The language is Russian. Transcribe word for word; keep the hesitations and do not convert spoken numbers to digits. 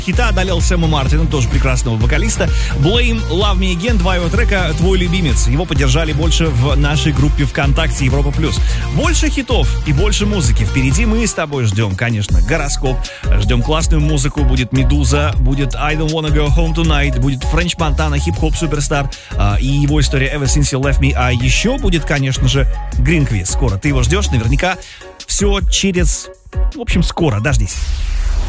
Хита одолел Сэма Мартина, тоже прекрасного вокалиста. Blame, Love Me Again, два его трека «Твой любимец». Его поддержали больше в нашей группе ВКонтакте Европа Плюс. Больше хитов и больше музыки. Впереди мы с тобой ждем, конечно, гороскоп. Ждем классную музыку. Будет Медуза, будет I Don't Wanna Go Home Tonight, будет Френч Монтана, хип-хоп суперстар а, и его история Ever Since You Left Me. А еще будет, конечно же, Green Quiz. Скоро ты его ждешь, наверняка. Все через... В общем, скоро. Дождись.